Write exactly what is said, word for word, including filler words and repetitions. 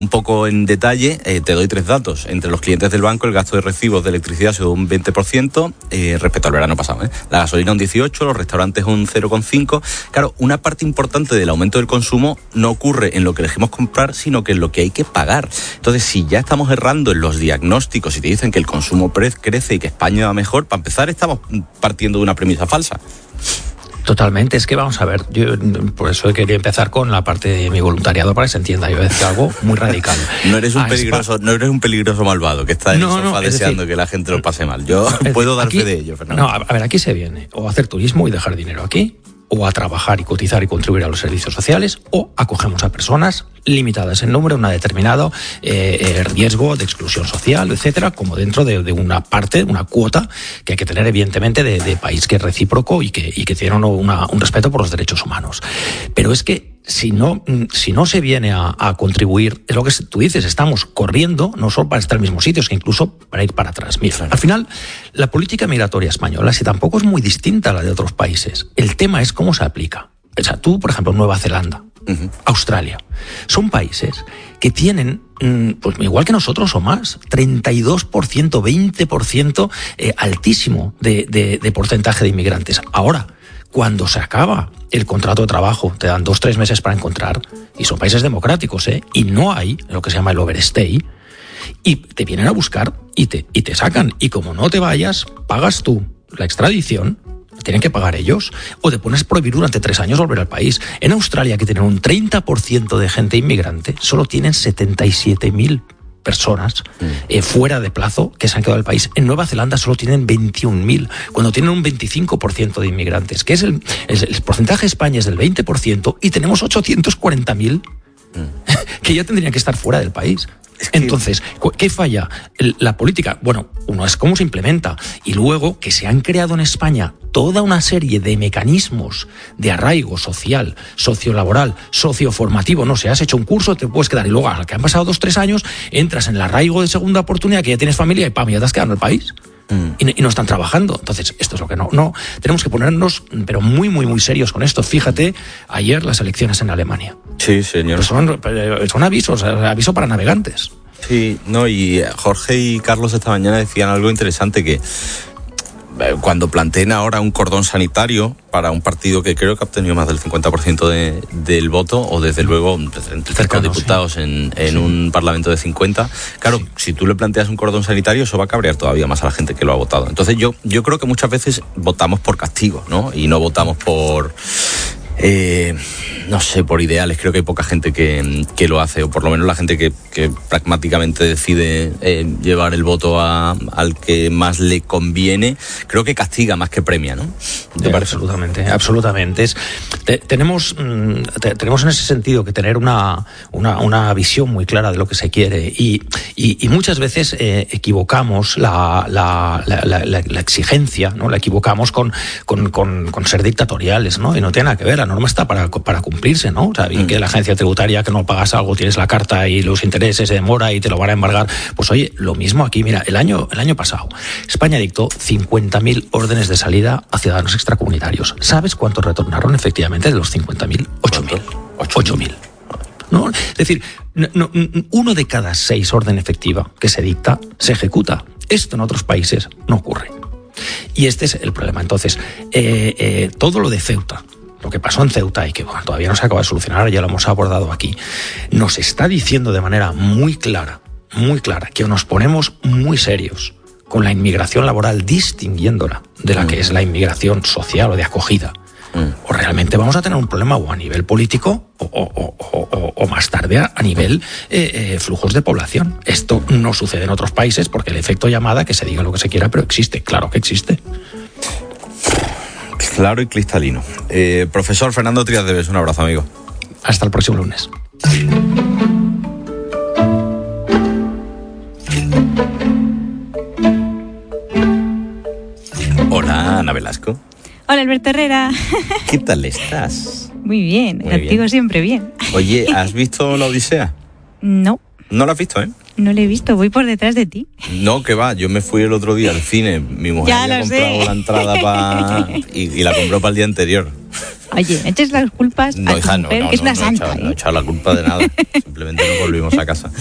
Un poco en detalle, eh, te doy tres datos. Entre los clientes del banco, el gasto de recibos de electricidad sube un veinte por ciento eh, respecto al verano pasado. ¿eh? La gasolina un dieciocho por ciento, los restaurantes un cero coma cinco por ciento. Claro, una parte importante del aumento del consumo no ocurre en lo que elegimos comprar, sino que en lo que hay que pagar. Entonces, si ya estamos errando en los diagnósticos y te dicen que el consumo crece y que España va mejor, para empezar estamos partiendo de una premisa falsa. Totalmente, es que vamos a ver, yo por eso quería empezar con la parte de mi voluntariado para que se entienda. Yo voy a decir algo muy radical. No eres un peligroso, no eres un peligroso malvado que está en no, el sofá no, deseando decir, que la gente lo pase mal. Yo puedo dar fe de ello, Fernando. No, a ver, aquí se viene o a hacer turismo y dejar dinero aquí, o a trabajar y cotizar y contribuir a los servicios sociales, o acogemos a personas limitadas en número, un determinado eh, eh, riesgo de exclusión social, etcétera, como dentro de, de una parte, una cuota que hay que tener evidentemente de, de país que es recíproco y que, y que tiene una, un respeto por los derechos humanos. Pero es que si no, si no se viene a, a contribuir, es lo que tú dices, estamos corriendo no solo para estar en el mismo sitio, sino incluso para ir para atrás. Mira, al final, la política migratoria española, si tampoco es muy distinta a la de otros países, el tema es cómo se aplica. O sea, tú, por ejemplo, Nueva Zelanda, uh-huh. Australia, son países que tienen, pues igual que nosotros o más, treinta y dos por ciento, veinte por ciento eh, altísimo de, de, de porcentaje de inmigrantes. Ahora, cuando se acaba el contrato de trabajo, te dan dos, tres meses para encontrar, y son países democráticos, ¿eh? Y no hay lo que se llama el overstay, y te vienen a buscar y te, y te sacan. Y como no te vayas, pagas tú la extradición, tienen que pagar ellos, o te pones a prohibir durante tres años volver al país. En Australia, que tienen un treinta por ciento de gente inmigrante, solo tienen setenta y siete mil personas eh, fuera de plazo que se han quedado del país. En Nueva Zelanda solo tienen veintiún mil, cuando tienen un veinticinco por ciento de inmigrantes, que es el, el, el porcentaje de España es del veinte por ciento, y tenemos ochocientos cuarenta mil que ya tendrían que estar fuera del país. Entonces, ¿qué falla? La política, bueno, uno es cómo se implementa, y luego que se han creado en España toda una serie de mecanismos de arraigo social, sociolaboral, socioformativo. No sé, has hecho un curso, te puedes quedar, y luego al que han pasado dos, tres años, entras en el arraigo de segunda oportunidad, que ya tienes familia y pam, ya te has quedado en el país. Y, y no están trabajando. Entonces, esto es lo que no, no. Tenemos que ponernos, pero muy, muy, muy serios con esto. Fíjate, ayer las elecciones en Alemania. Sí, señor. Pues son, son avisos, aviso para navegantes. Sí, no, y Jorge y Carlos esta mañana decían algo interesante, que cuando planteen ahora un cordón sanitario para un partido que creo que ha obtenido más del cincuenta por ciento de, del voto, o desde luego entre cercanos diputados sí. en, en sí. un parlamento de cincuenta, claro, sí. si tú le planteas un cordón sanitario, eso va a cabrear todavía más a la gente que lo ha votado. Entonces yo, yo creo que muchas veces votamos por castigo, ¿no? Y no votamos por... Eh, no sé, por ideales. Creo que hay poca gente que, que lo hace, o por lo menos la gente que, que pragmáticamente decide eh, llevar el voto a, al que más le conviene. Creo que castiga más que premia, ¿no? ¿Te eh, parece? Absolutamente, absolutamente. Es, te, tenemos, te, tenemos en ese sentido que tener una, una, una visión muy clara de lo que se quiere, y, y, y muchas veces eh, equivocamos la, la, la, la, la exigencia, ¿no? La equivocamos con, con, con, con ser dictatoriales, ¿no? Y no tiene nada que ver. La norma está para, para cumplirse, ¿no? O sea, bien mm. que la agencia tributaria, que no pagas algo, tienes la carta y los intereses se demora y te lo van a embargar. Pues oye, lo mismo aquí. Mira, el año, el año pasado España dictó cincuenta mil órdenes de salida a ciudadanos extracomunitarios. ¿Sabes cuántos retornaron efectivamente de los cincuenta mil? ocho mil. ocho mil. ¿No? Es decir, no, no, uno de cada seis orden efectiva que se dicta se ejecuta. Esto en otros países no ocurre. Y este es el problema. Entonces, eh, eh, todo lo de Ceuta, lo que pasó en Ceuta y que bueno, todavía no se acaba de solucionar, ya lo hemos abordado aquí, nos está diciendo de manera muy clara, muy clara, que nos ponemos muy serios con la inmigración laboral, distinguiéndola de la que es la inmigración social o de acogida. Mm. O realmente vamos a tener un problema o a nivel político o, o, o, o, o más tarde a, a nivel eh, eh, flujos de población. Esto no sucede en otros países porque el efecto llamada, que se diga lo que se quiera, pero existe, claro que existe. Claro y cristalino. Eh, profesor Fernando Trías de Bes, un abrazo, amigo. Hasta el próximo lunes. Hola, Ana Velasco. Hola, Alberto Herrera. ¿Qué tal estás? Muy bien, Muy contigo bien. Siempre bien. Oye, ¿has visto La Odisea? No. No la has visto, ¿eh? No la he visto, voy por detrás de ti. No, que va, yo me fui el otro día al cine, mi mujer ya había comprado sé. la entrada pa... y, y la compró para el día anterior. Oye, eches las culpas No, a tu hija, no, mujer, no, que es no, una no he santa. echado- ¿eh? no he echado la culpa de nada. Simplemente nos volvimos a casa.